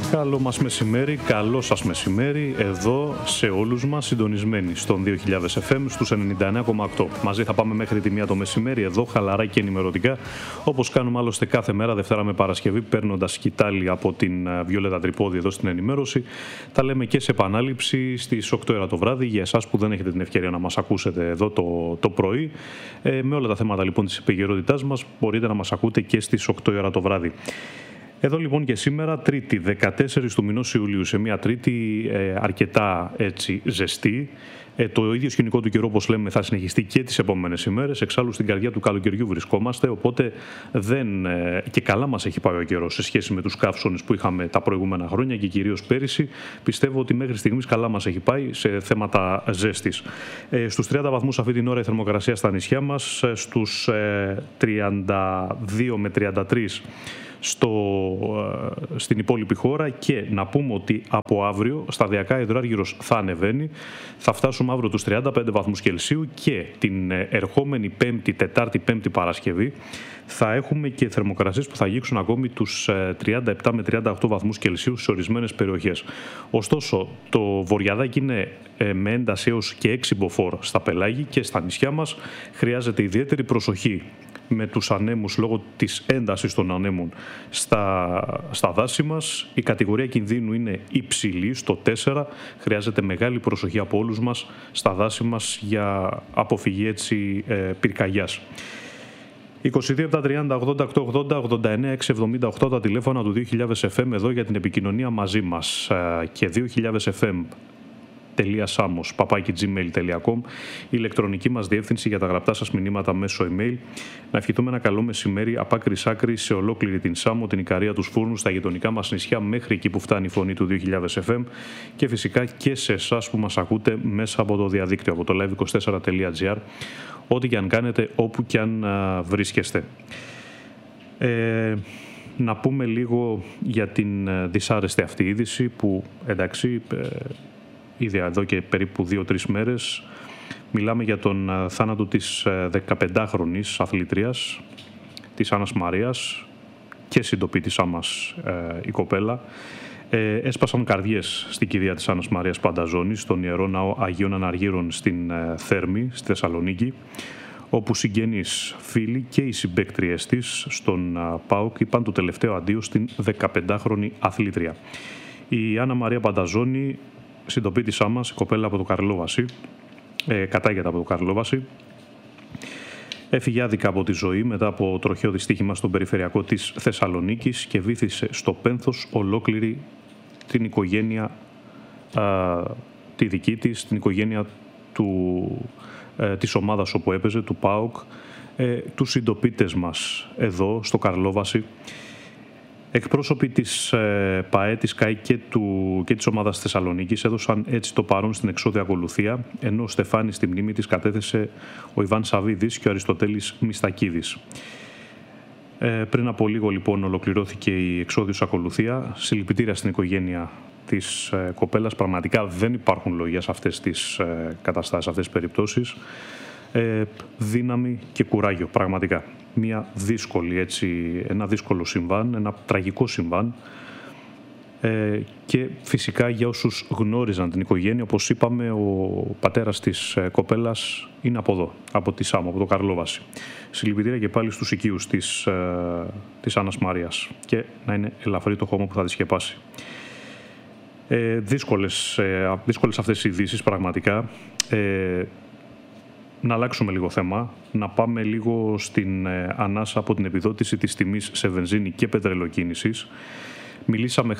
Καλό μας μεσημέρι, καλό σας μεσημέρι, εδώ σε όλους μας συντονισμένοι στον 2000 FM στους 99,8. Μαζί θα πάμε μέχρι τη 1 το μεσημέρι, εδώ χαλαρά και ενημερωτικά, όπως κάνουμε άλλωστε κάθε μέρα, Δευτέρα με Παρασκευή, παίρνοντας σκητάλη από την Βιολέτα Τρυπόδη εδώ στην ενημέρωση. Τα λέμε και σε επανάληψη στις 8 ώρα το βράδυ, για εσάς που δεν έχετε την ευκαιρία να μας ακούσετε εδώ το πρωί. Με όλα τα θέματα λοιπόν της επικαιρότητάς μας, μπορείτε να μας ακούτε και στις 8 ώρα το βράδυ. Εδώ λοιπόν και σήμερα, Τρίτη, 14 του μηνός Ιουλίου, σε μια Τρίτη αρκετά έτσι ζεστή. Το ίδιο σκηνικό του καιρού, όπως λέμε, θα συνεχιστεί και τις επόμενες ημέρες. Εξάλλου στην καρδιά του καλοκαιριού βρισκόμαστε, οπότε και καλά μας έχει πάει ο καιρός σε σχέση με τους καύσονες που είχαμε τα προηγούμενα χρόνια και κυρίως πέρυσι. Πιστεύω ότι μέχρι στιγμής καλά μας έχει πάει σε θέματα ζέστης. Στους 30 βαθμούς αυτή την ώρα η θερμοκρασία στα νησιά μας, στους 32 με 33 στην υπόλοιπη χώρα, και να πούμε ότι από αύριο σταδιακά υδράργυρος θα ανεβαίνει. Θα φτάσουμε αύριο τους 35 βαθμούς Κελσίου και την ερχόμενη Τετάρτη, Πέμπτη Παρασκευή θα έχουμε και θερμοκρασίες που θα αγγίξουν ακόμη τους 37 με 38 βαθμούς Κελσίου σε ορισμένες περιοχές. Ωστόσο, το βορειαδάκι είναι με ένταση έως και 6 μποφόρ στα πελάγη και στα νησιά μας. Χρειάζεται ιδιαίτερη προσοχή με τους ανέμους λόγω της έντασης των ανέμων στα δάση μας. Η κατηγορία κινδύνου είναι υψηλή, στο 4. Χρειάζεται μεγάλη προσοχή από όλους μας στα δάση μας για αποφυγή έτσι πυρκαγιάς. 22 30 80 880 89 678 τα τηλέφωνα του 2000 FM εδώ για την επικοινωνία μαζί μας, και 2000 FM .samos@gmail.com, η ηλεκτρονική μας διεύθυνση για τα γραπτά σας μηνύματα μέσω email. Να ευχηθούμε ένα καλό μεσημέρι από άκρη σ' άκρη σε ολόκληρη την Σάμο, την Ικαρία, τους Φούρνους, στα γειτονικά μας νησιά, μέχρι εκεί που φτάνει η φωνή του 2000 FM, και φυσικά και σε εσάς που μας ακούτε μέσα από το διαδίκτυο, από το live24.gr, ό,τι και αν κάνετε, όπου και αν βρίσκεστε. Να πούμε λίγο για την δυσάρεστη αυτή είδηση που, εντάξει, ήδη εδώ και περίπου 2-3 μέρες μιλάμε για τον θάνατο της 15χρονης αθλήτριας, της Άννας Μαρίας, και συντοπίτησά μας η κοπέλα. Έσπασαν καρδιές στην κηδεία της Άννας Μαρίας Πανταζώνης, στον Ιερό Ναό Αγίων Αναργύρων στην Θέρμη, στη Θεσσαλονίκη, όπου συγγενείς, φίλοι και οι συμπαίκτριές της στον ΠΑΟΚ είπαν το τελευταίο αντίο στην 15χρονη αθλήτρια. Η Άννα Μαρία Πανταζώνη, συντοπίτησά μας, η κοπέλα από το Καρλόβαση, κατάγεται από το Καρλόβαση, έφυγε άδικα από τη ζωή μετά από τροχαίο δυστύχημα στον περιφερειακό της Θεσσαλονίκης και βύθισε στο πένθος ολόκληρη την οικογένεια, τη δική της, την οικογένεια της ομάδας όπου έπαιζε, του ΠΑΟΚ, τους συντοπίτες μας εδώ στο Καρλόβαση. Εκπρόσωποι της ΠΑΕ, της ΚΑΗ και της ομάδας Θεσσαλονίκης έδωσαν έτσι το παρόν στην εξώδια ακολουθία, ενώ ο Στεφάνης στη μνήμη της κατέθεσε ο Ιβάν Σαβίδης και ο Αριστοτέλης Μιστακίδης. Πριν από λίγο λοιπόν ολοκληρώθηκε η εξώδιος ακολουθία. Συλληπιτήρια στην οικογένεια της κοπέλας. Πραγματικά δεν υπάρχουν λόγια σε αυτές τις καταστάσεις, σε αυτές τις περιπτώσεις. Δύναμη και κουράγιο, πραγματικά. Ένα δύσκολο συμβάν, ένα τραγικό συμβάν, και φυσικά για όσους γνώριζαν την οικογένεια, όπως είπαμε, ο πατέρας της κοπέλας είναι από εδώ, από τη Σάμο, από το Καρλόβαση. Συλληπιτήρια και πάλι στους οικείους της Άννας Μαρίας, και να είναι ελαφρύ το χώμα που θα τη σκεπάσει. Δύσκολες αυτές οι ειδήσεις, πραγματικά. Να αλλάξουμε λίγο θέμα, να πάμε λίγο στην ανάσα από την επιδότηση της τιμής σε βενζίνη και πετρελοκίνησης. Μιλήσαμε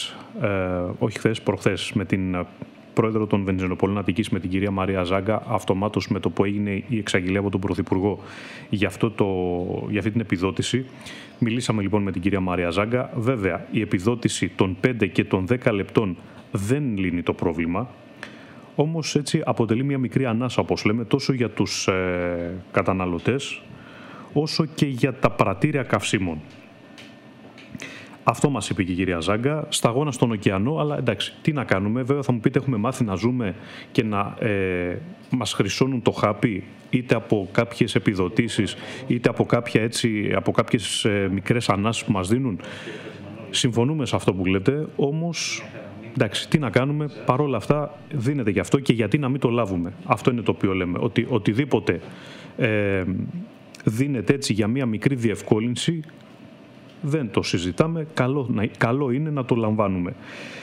προχθές με την πρόεδρο των Βενζινοπολών Αττικής, με την κυρία Μαρία Ζάγκα, αυτομάτως με το που έγινε η εξαγγελία από τον Πρωθυπουργό για αυτή την επιδότηση. Μιλήσαμε λοιπόν με την κυρία Μαρία Ζάγκα. Βέβαια, η επιδότηση των 5 και των 10 λεπτών δεν λύνει το πρόβλημα. Όμως έτσι αποτελεί μια μικρή ανάσα, όπως λέμε, τόσο για τους καταναλωτές όσο και για τα πρατήρια καυσίμων. Αυτό μας είπε και η κυρία Ζάγκα, σταγόνα στον ωκεανό, αλλά εντάξει, τι να κάνουμε. Βέβαια θα μου πείτε, έχουμε μάθει να ζούμε και να μας χρυσώνουν το χάπι, είτε από κάποιες επιδοτήσεις, είτε από κάποιες μικρές ανάσεις που μας δίνουν. Συμφωνούμε σε αυτό που λέτε, όμως εντάξει, τι να κάνουμε, παρόλα αυτά δίνεται γι' αυτό και γιατί να μην το λάβουμε. Αυτό είναι το οποίο λέμε, ότι οτιδήποτε δίνεται έτσι για μια μικρή διευκόλυνση δεν το συζητάμε, καλό είναι να το λαμβάνουμε.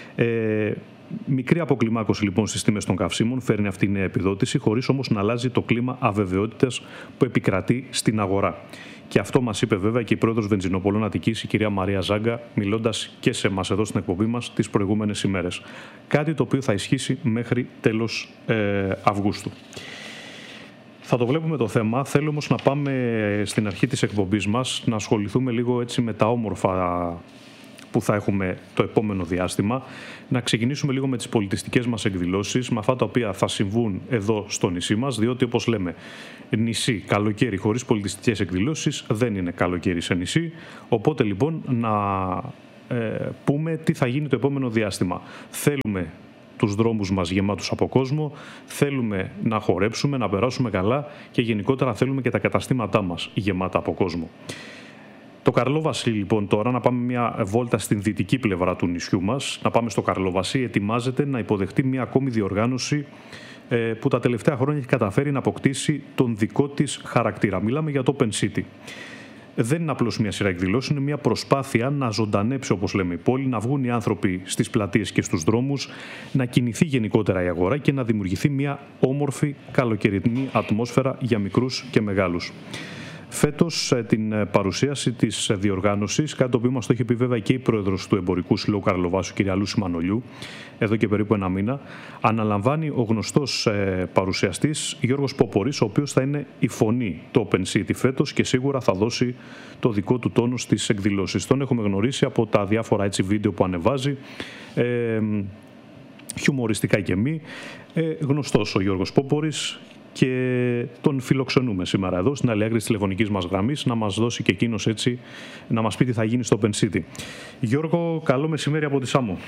Μικρή αποκλιμάκωση λοιπόν στις τιμές των καυσίμων φέρνει αυτή η νέα επιδότηση, χωρίς όμως να αλλάζει το κλίμα αβεβαιότητας που επικρατεί στην αγορά. Και αυτό μας είπε βέβαια και η πρόεδρος Βενζινοπολών Αττικής, η κυρία Μαρία Ζάγκα, μιλώντας και σε εμάς εδώ στην εκπομπή μας τις προηγούμενες ημέρες. Κάτι το οποίο θα ισχύσει μέχρι τέλος Αυγούστου. Θα το βλέπουμε το θέμα. Θέλω όμως να πάμε στην αρχή της εκπομπής μας, να ασχοληθούμε λίγο έτσι με τα όμορφα που θα έχουμε το επόμενο διάστημα. Να ξεκινήσουμε λίγο με τις πολιτιστικές μας εκδηλώσεις, με αυτά τα οποία θα συμβούν εδώ στο νησί μας, διότι όπως λέμε, νησί καλοκαίρι χωρίς πολιτιστικές εκδηλώσεις δεν είναι καλοκαίρι σε νησί. Οπότε λοιπόν να πούμε τι θα γίνει το επόμενο διάστημα. Θέλουμε τους δρόμους μας γεμάτους από κόσμο, θέλουμε να χορέψουμε, να περάσουμε καλά και γενικότερα θέλουμε και τα καταστήματά μας γεμάτα από κόσμο. Το Καρλόβασι λοιπόν τώρα, να πάμε μια βόλτα στην δυτική πλευρά του νησιού μας, να πάμε στο Καρλόβασι, ετοιμάζεται να υποδεχτεί μια ακόμη διοργάνωση που τα τελευταία χρόνια έχει καταφέρει να αποκτήσει τον δικό της χαρακτήρα. Μιλάμε για το Open City. Δεν είναι απλώς μια σειρά εκδηλώσεων, είναι μια προσπάθεια να ζωντανέψει, όπως λέμε, η πόλη, να βγουν οι άνθρωποι στις πλατείες και στους δρόμους, να κινηθεί γενικότερα η αγορά και να δημιουργηθεί μια όμορφη καλοκαιρινή ατμόσφαιρα για μικρούς και μεγάλους. Φέτος την παρουσίαση της διοργάνωσης, κάτι το οποίο μας το είχε πει βέβαια και η πρόεδρος του Εμπορικού Συλλόγου Καρλοβάσου, κυρία Λούση Μανολιού, εδώ και περίπου ένα μήνα, αναλαμβάνει ο γνωστός παρουσιαστής Γιώργος Ποπορής, ο οποίος θα είναι η φωνή του Open City φέτος και σίγουρα θα δώσει το δικό του τόνο στις εκδηλώσεις. Τον έχουμε γνωρίσει από τα διάφορα έτσι βίντεο που ανεβάζει, χιουμοριστικά και μη. Γνωστός ο Γιώργος Ποπορής. Και τον φιλοξενούμε σήμερα εδώ στην άλλη άκρη της τηλεφωνικής μας γραμμής να μας δώσει και εκείνος έτσι να μας πει τι θα γίνει στο Open City. Γιώργο, καλό μεσημέρι από τη Σάμο.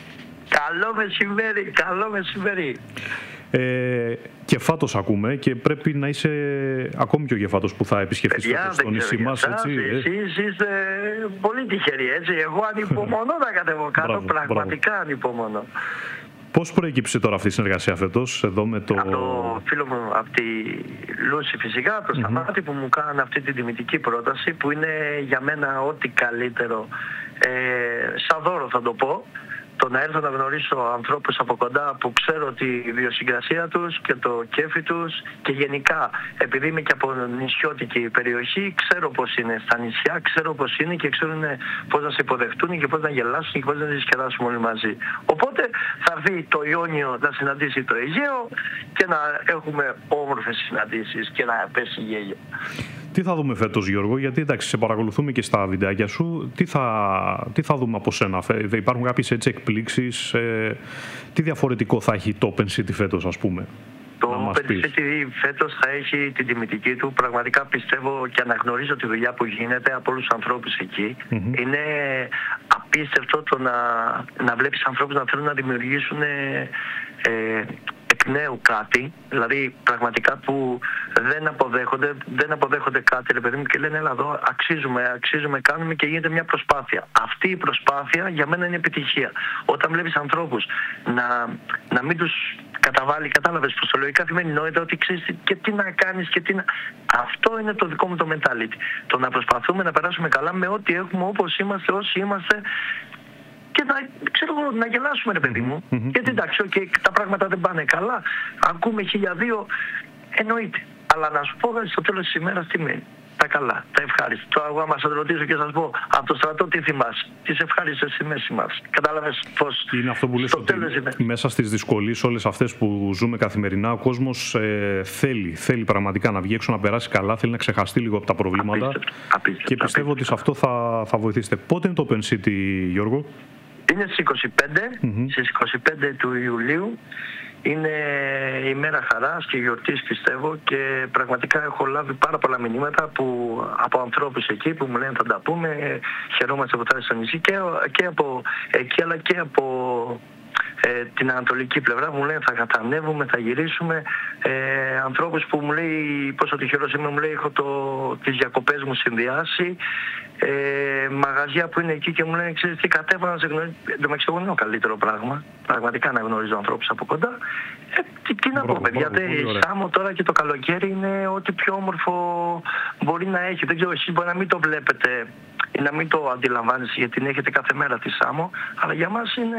Καλό μεσημέρι. Κεφάτος ακούμε και πρέπει να είσαι ακόμη πιο κεφάτος που θα επισκεφτείς στο νησί μας. Εσείς είστε πολύ τυχεροί, έτσι. Εγώ ανυπομονώ να κατεβώ κάτω, πραγματικά ανυπομονώ. Πώς προέκυψε τώρα αυτή η συνεργασία φέτος εδώ με το... Από το φίλο μου, από τη Λούση φυσικά, από το Σταμάτη που μου κάνανε αυτή την τιμητική πρόταση που είναι για μένα ό,τι καλύτερο, σαν δώρο θα το πω, το να έρθω να γνωρίσω ανθρώπους από κοντά που ξέρω τη ιδιοσυγκρασία τους και το κέφι τους και γενικά επειδή είμαι και από νησιώτικη περιοχή ξέρω πώς είναι στα νησιά, ξέρω πώς είναι και ξέρουν πώς να σε υποδεχτούν και πώς να γελάσουν και πώς να διασκεδάσουν όλοι μαζί. Οπότε θα έρθει το Ιόνιο να συναντήσει το Αιγαίο και να έχουμε όμορφες συναντήσεις και να πέσει γέλιο. Τι θα δούμε φέτος, Γιώργο, γιατί εντάξει, σε παρακολουθούμε και στα βιντεάκια σου. Τι θα δούμε από σένα, υπάρχουν κάποιες έτσι εκπλήξεις, τι διαφορετικό θα έχει το Open City φέτος, ας πούμε? Το Open City φέτος θα έχει την τιμητική του. Πραγματικά πιστεύω και αναγνωρίζω τη δουλειά που γίνεται από όλους τους ανθρώπους εκεί. Είναι απίστευτο το να βλέπεις ανθρώπους να θέλουν να δημιουργήσουν εκ νέου κάτι, δηλαδή πραγματικά που δεν αποδέχονται κάτι, ρε παιδί μου, και λένε έλα εδώ, αξίζουμε, κάνουμε και γίνεται μια προσπάθεια. Αυτή η προσπάθεια για μένα είναι επιτυχία. Όταν βλέπεις ανθρώπους να μην τους καταβάλει, κατάλαβες πως το λέω, η καθημερινότητα, ότι ξέρεις και τι να κάνεις και τι να... Αυτό είναι το δικό μου το mentality. Το να προσπαθούμε να περάσουμε καλά με ό,τι έχουμε, όπως είμαστε, όσοι είμαστε, και να γελάσουμε, ρε παιδί μου. Γιατί εντάξει, τα πράγματα δεν πάνε καλά, ακούμε 1002, εννοείται. Αλλά να σου πω στο τέλος της ημέρας τι μένει. Τα καλά, τα ευχάριστα. Τώρα εγώ άμα σας ρωτήσω και σας πω από το στρατό τι θυμάσαι, τις ευχάριστες σημαίες μας. Κατάλαβες πως είναι αυτό που λες, ότι μέσα στις δυσκολίες όλες αυτές που ζούμε καθημερινά ο κόσμος θέλει πραγματικά να βγει έξω, να περάσει καλά, θέλει να ξεχαστεί λίγο από τα προβλήματα. Και πιστεύω ότι σε αυτό θα βοηθήσετε. Πότε είναι το Open City, Γιώργο? Είναι στις 25 του Ιουλίου. Είναι η μέρα χαράς και γιορτής, πιστεύω, και πραγματικά έχω λάβει πάρα πολλά μηνύματα από ανθρώπους εκεί που μου λένε θα τα πούμε, χαιρόμαστε που θα είσαι στο νησί και από εκεί αλλά και από την ανατολική πλευρά, μου λένε θα κατανεύουμε, θα γυρίσουμε. Ανθρώπους που μου λέει πόσο τυχερός είμαι, μου λέει έχω τις διακοπές μου συνδυάσει. Μαγαζιά που είναι εκεί και μου λένε ξέρεις τι, κατέβανα να σε γνωρίζω. Δεν με ξέρω, είναι το καλύτερο πράγμα. Πραγματικά να γνωρίζω ανθρώπους από κοντά. Τι να πω, παιδιά, Σάμο τώρα και το καλοκαίρι είναι ό,τι πιο όμορφο μπορεί να έχει. Δεν ξέρω, εσείς μπορεί να μην το βλέπετε ή να μην το αντιλαμβάνεστε γιατί την έχετε κάθε μέρα τη Σάμο, αλλά για μας είναι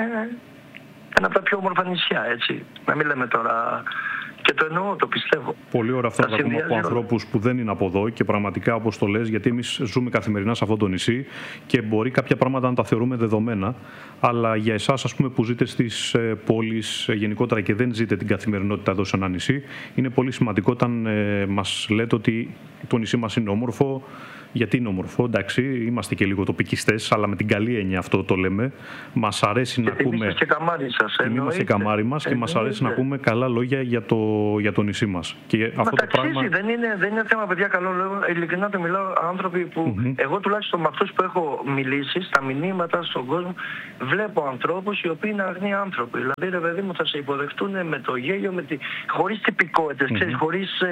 ένα από τα πιο όμορφα νησιά, έτσι. Να μην λέμε τώρα. Και το εννοώ, το πιστεύω. Πολύ ωραία αυτά να τα ακούμε από ανθρώπους που δεν είναι από εδώ και πραγματικά όπως το λες, γιατί εμείς ζούμε καθημερινά σε αυτό το νησί και μπορεί κάποια πράγματα να τα θεωρούμε δεδομένα, αλλά για εσάς, ας πούμε, που ζείτε στις πόλεις γενικότερα και δεν ζείτε την καθημερινότητα εδώ σε ένα νησί, είναι πολύ σημαντικό όταν μας λέτε ότι το νησί μας είναι όμορφο. Γιατί είναι όμορφο, εντάξει, είμαστε και λίγο τοπικιστές, αλλά με την καλή έννοια αυτό το λέμε. Μας αρέσει να ακούμε. Είμαστε καμάρι σας, είμαστε καμάρι μας και μας αρέσει να ακούμε καλά λόγια για το νησί μας. Και αυτό το πράγμα. Δεν είναι θέμα, παιδιά, καλό λόγο. Ειλικρινά το μιλάω, άνθρωποι που. Εγώ τουλάχιστον με αυτούς που έχω μιλήσει, στα μηνύματα, στον κόσμο, βλέπω ανθρώπους οι οποίοι είναι αγνοί άνθρωποι. Δηλαδή, ρε παιδί μου, θα σε υποδεχτούν με το γέλιο, χωρίς τυπικότητες, χωρίς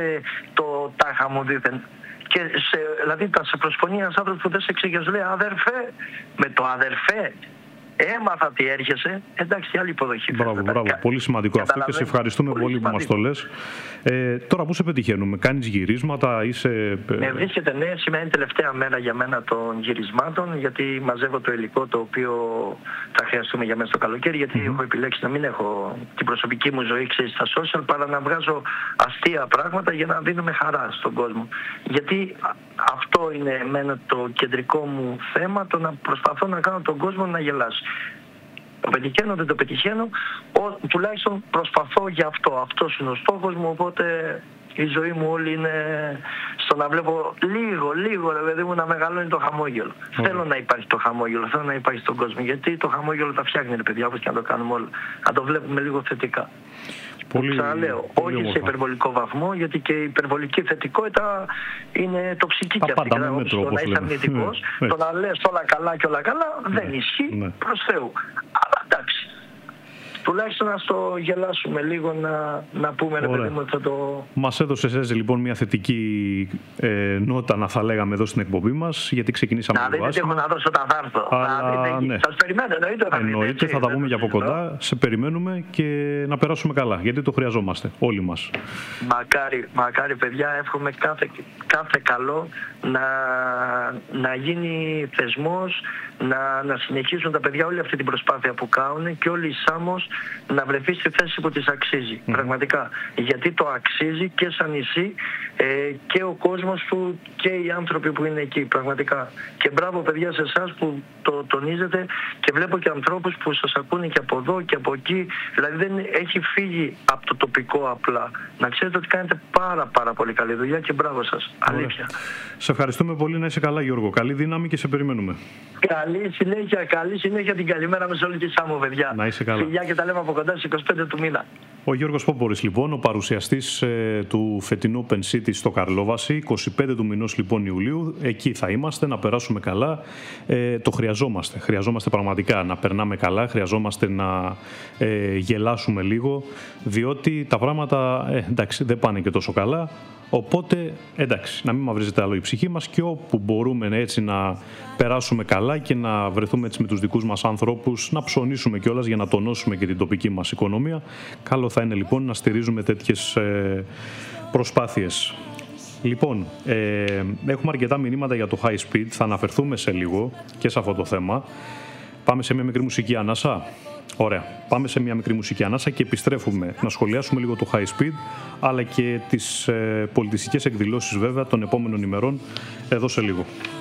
το τάχα μου δίθεν. Και δηλαδή θα σε προσπονεί ένας άνθρωπος που δεν σε εξηγεί, λέει αδερφέ, με το αδερφέ έμαθα τι έρχεσαι, εντάξει, άλλη υποδοχή. Μπράβο, πολύ σημαντικό αυτό και σε ευχαριστούμε πολύ που μας το λες. Τώρα πού σε πετυχαίνουμε, κάνεις γυρίσματα, είσαι. Βρίσκεται, ναι, σήμερα είναι τελευταία μέρα για μένα των γυρισμάτων, γιατί μαζεύω το υλικό το οποίο θα χρειαστούμε για μέσα στο καλοκαίρι, γιατί έχω επιλέξει να μην έχω την προσωπική μου ζωή, ξέρεις, στα social, παρά να βγάζω αστεία πράγματα για να δίνουμε χαρά στον κόσμο. Γιατί αυτό είναι εμένα το κεντρικό μου θέμα, το να προσπαθώ να κάνω τον κόσμο να γελάσει. Το πετυχαίνω, δεν το πετυχαίνω, τουλάχιστον προσπαθώ για αυτό. Αυτός είναι ο στόχος μου, οπότε η ζωή μου όλη είναι στο να βλέπω λίγο, ρε παιδί μου, να μεγαλώνει το χαμόγελο. Θέλω να υπάρχει το χαμόγελο, θέλω να υπάρχει στον κόσμο, γιατί το χαμόγελο τα φτιάχνει, ρε παιδιά, όπως και να το κάνουμε όλα. Να το βλέπουμε λίγο θετικά. Ξαναλέω, όχι σε υπερβολικό βαθμό, γιατί και η υπερβολική θετικότητα είναι τοξική και αυτή. Όπως το να είσαι αρνητικός, το να λες όλα καλά και όλα καλά δεν ισχύει προς Θεού. Αλλά εντάξει, τουλάχιστον να το γελάσουμε λίγο, να πούμε, ρε παιδί μου, θα το. Μας έδωσες έτσι λοιπόν μια θετική νότα, να θα λέγαμε, εδώ στην εκπομπή μας, γιατί ξεκινήσαμε λίγο άσχημα. Να δείτε, έχω να δώσω όταν θα έρθω. Ναι. Σας περιμένω, εννοείται, θα τα πούμε για από κοντά. Σε περιμένουμε και να περάσουμε καλά, γιατί το χρειαζόμαστε όλοι μας. Μακάρι, παιδιά, εύχομαι κάθε καλό να γίνει θεσμός, να συνεχίσουν τα παιδιά όλη αυτή την προσπάθεια που κάνουν και όλη η Σάμος να βρεθεί στη θέση που της αξίζει. Πραγματικά. Γιατί το αξίζει και σαν νησί και ο κόσμος του και οι άνθρωποι που είναι εκεί. Πραγματικά. Και μπράβο, παιδιά, σε εσάς που το τονίζετε, και βλέπω και ανθρώπους που σας ακούνε και από εδώ και από εκεί. Δηλαδή δεν έχει φύγει από το τοπικό απλά. Να ξέρετε ότι κάνετε πάρα πολύ καλή δουλειά και μπράβο σας. Αλήθεια. Σε ευχαριστούμε πολύ, να είσαι καλά, Γιώργο. Καλή δύναμη και σε περιμένουμε. Καλή συνέχεια, την καλημέρα με σε όλη τη Σάμο, παιδιά. Να είσαι καλά. Φιλιά και τα λέμε από κοντά στις 25 του μήνα. Ο Γιώργος Πόμπορης, λοιπόν, ο παρουσιαστής του φετινού Open City στο Καρλόβαση, 25 του μηνός λοιπόν Ιουλίου. Εκεί θα είμαστε, να περάσουμε καλά. Το χρειαζόμαστε. Χρειαζόμαστε πραγματικά να περνάμε καλά, χρειαζόμαστε να γελάσουμε λίγο, διότι τα πράγματα εντάξει, δεν πάνε και τόσο καλά. Οπότε, εντάξει, να μην μαυρίζεται άλλο η ψυχή μας και όπου μπορούμε έτσι να περάσουμε καλά και να βρεθούμε έτσι με τους δικούς μας ανθρώπους, να ψωνίσουμε κιόλας για να τονώσουμε και την τοπική μας οικονομία. Καλό θα είναι λοιπόν να στηρίζουμε τέτοιες προσπάθειες. Λοιπόν, έχουμε αρκετά μηνύματα για το high speed, θα αναφερθούμε σε λίγο και σε αυτό το θέμα. Πάμε σε μια μικρή μουσική ανάσα. Ωραία. Πάμε σε μια μικρή μουσική ανάσα και επιστρέφουμε να σχολιάσουμε λίγο το high speed, αλλά και τις πολιτιστικές εκδηλώσεις βέβαια των επόμενων ημερών εδώ σε λίγο.